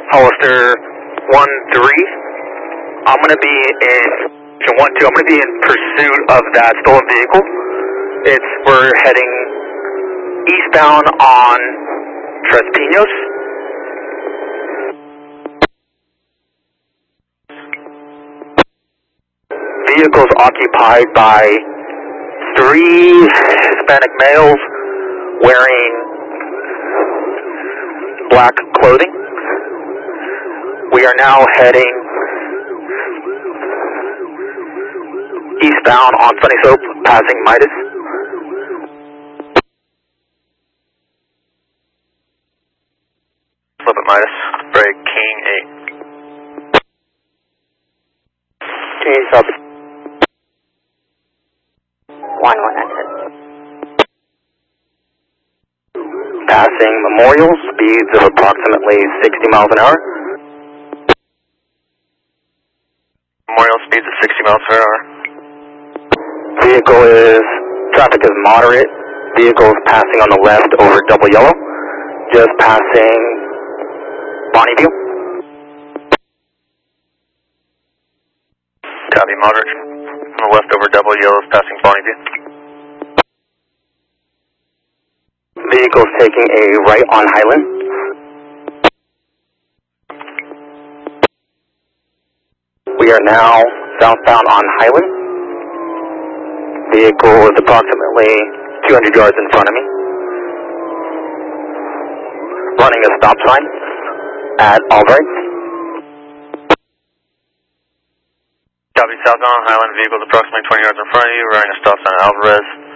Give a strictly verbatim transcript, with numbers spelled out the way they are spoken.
Hollister one three. I'm going to be in one two. I'm going to be in pursuit of that stolen vehicle. It's we're heading eastbound on Tres Pinos. Vehicle's occupied by three Hispanic males wearing black clothing. We are now heading eastbound on Sunny Soap, passing Midas. Flip at Midas. Break King eight. King eight, copy. One one exit. Passing Memorial, speeds of approximately sixty miles an hour. Memorial speeds of sixty miles per hour. Vehicle is, traffic is moderate. Vehicle is passing on the left over double yellow. Just passing Bonneview. Copy, moderate. On the left over double yellow is passing Bonneview. Vehicle is taking a right on Highland. We are now southbound on Highland. Vehicle is approximately two hundred yards in front of me. Running a stop sign at Albright. Copy, southbound on Highland. Vehicle is approximately twenty yards in front of you. Running a stop sign at Alvarez.